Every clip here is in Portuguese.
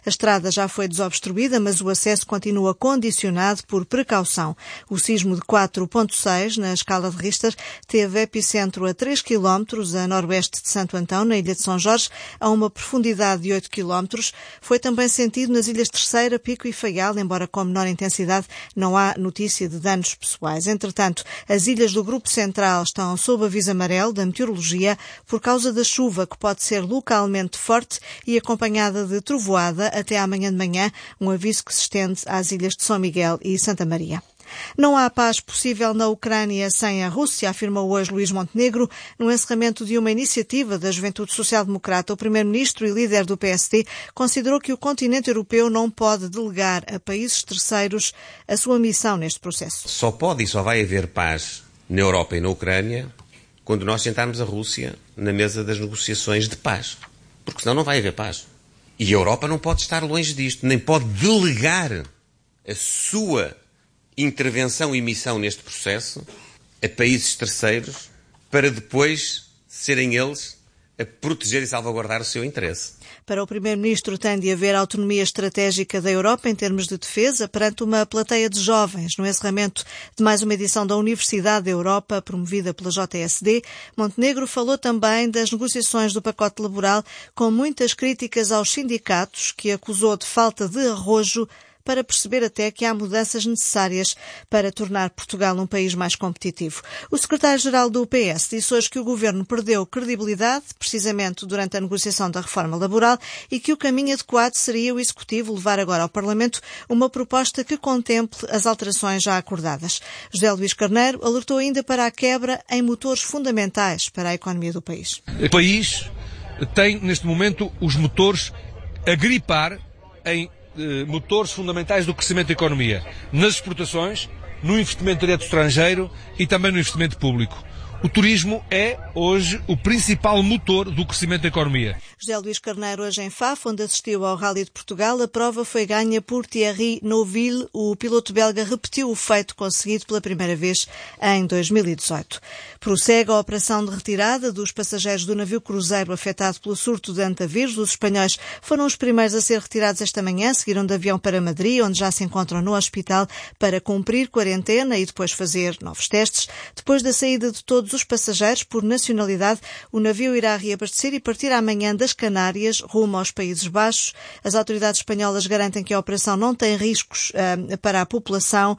A estrada já foi desobstruída, mas o acesso continua condicionado por precaução. O sismo de 4,6 na escala de Richter teve epicentro a 3 km a noroeste de Santo Antão, na ilha de São Jorge, a uma profundidade de 8 km. Foi também sentido nas ilhas Terceira, Pico e Faial, embora com menor intensidade, não há notícia de danos pessoais. Entretanto, as ilhas do Grupo Central estão sob aviso amarelo da meteorologia por causa da chuva, que pode ser localmente forte e acompanhada de trovoada até amanhã de manhã, um aviso que se estende às ilhas de São Miguel e Santa Maria. Não há paz possível na Ucrânia sem a Rússia, afirmou hoje Luís Montenegro, no encerramento de uma iniciativa da Juventude Social Democrata. O primeiro-ministro e líder do PSD considerou que o continente europeu não pode delegar a países terceiros a sua missão neste processo. Só pode e só vai haver paz na Europa e na Ucrânia quando nós sentarmos a Rússia na mesa das negociações de paz. Porque senão não vai haver paz. E a Europa não pode estar longe disto, nem pode delegar a sua intervenção e missão neste processo a países terceiros para depois serem eles a proteger e salvaguardar o seu interesse. Para o Primeiro-Ministro tem de haver autonomia estratégica da Europa em termos de defesa perante uma plateia de jovens. No encerramento de mais uma edição da Universidade da Europa, promovida pela JSD, Montenegro falou também das negociações do pacote laboral, com muitas críticas aos sindicatos, que acusou de falta de arrojo para perceber até que há mudanças necessárias para tornar Portugal um país mais competitivo. O secretário-geral do PS disse hoje que o governo perdeu credibilidade, precisamente durante a negociação da reforma laboral, e que o caminho adequado seria o Executivo levar agora ao Parlamento uma proposta que contemple as alterações já acordadas. José Luís Carneiro alertou ainda para a quebra em motores fundamentais para a economia do país. O país tem, neste momento, os motores a gripar em motores fundamentais do crescimento da economia, nas exportações, no investimento direto estrangeiro e também no investimento público. O turismo é, hoje, o principal motor do crescimento da economia. José Luís Carneiro, hoje em Faf, onde assistiu ao Rally de Portugal, a prova foi ganha por Thierry Neuville. O piloto belga repetiu o feito conseguido pela primeira vez em 2018. Prossegue a operação de retirada dos passageiros do navio cruzeiro afetado pelo surto de antavírus. Os espanhóis foram os primeiros a ser retirados esta manhã, seguiram de avião para Madrid, onde já se encontram no hospital para cumprir quarentena e depois fazer novos testes. Depois da saída de todos os passageiros por nacionalidade, o navio irá reabastecer e partir amanhã das Canárias rumo aos Países Baixos. As autoridades espanholas garantem que a operação não tem riscos para a população.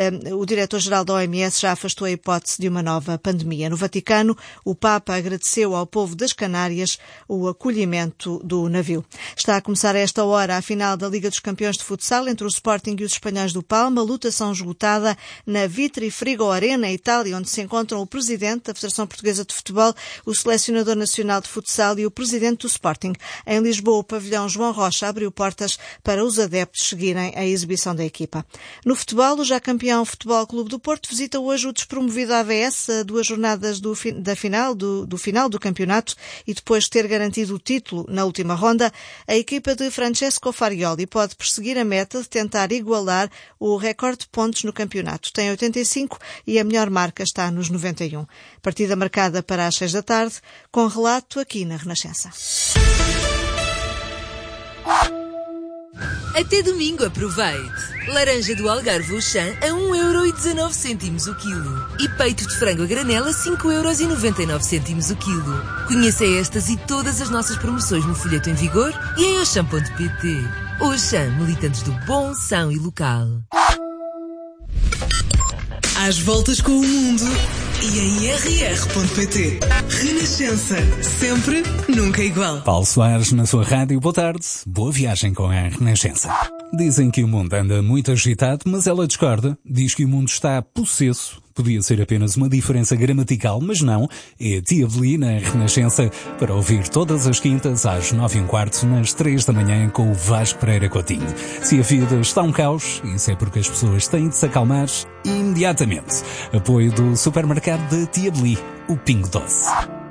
O diretor-geral da OMS já afastou a hipótese de uma nova pandemia. No Vaticano, o Papa agradeceu ao povo das Canárias o acolhimento do navio. Está a começar a esta hora a final da Liga dos Campeões de Futsal entre o Sporting e os espanhóis do Palma. Lutação esgotada na Vitri Frigo Arena, Itália, onde se encontram o presidente da Federação Portuguesa de Futebol, o selecionador nacional de futsal e o presidente do Sporting. Em Lisboa, o pavilhão João Rocha abriu portas para os adeptos seguirem a exibição da equipa. No futebol, o já campeão Futebol Clube do Porto visita hoje o despromovido AVS a 2 jornadas do final do campeonato e depois de ter garantido o título na última ronda, a equipa de Francesco Farioli pode perseguir a meta de tentar igualar o recorde de pontos no campeonato. Tem 85 e a melhor marca está nos 91. Partida marcada para as 6 da tarde, com relato aqui na Renascença. Até domingo aproveite! Laranja do Algarve Auchan a 1,19€ o quilo. E peito de frango a granela a 5,99€ o quilo. Conheça estas e todas as nossas promoções no folheto em vigor e em auchan.pt. Auchan, militantes do bom, são e local. Às voltas com o mundo e em rr.pt. Renascença. Sempre, nunca igual. Paulo Soares na sua rádio. Boa tarde. Boa viagem com a Renascença. Dizem que o mundo anda muito agitado, mas ela discorda. Diz que o mundo está possesso. Podia ser apenas uma diferença gramatical, mas não. É a Tia Beli na Renascença para ouvir todas as quintas às 9h15, nas 3 da manhã com o Vasco Pereira Coutinho. Se a vida está um caos, isso é porque as pessoas têm de se acalmar imediatamente. Apoio do supermercado da Tia Beli, o Pingo Doce.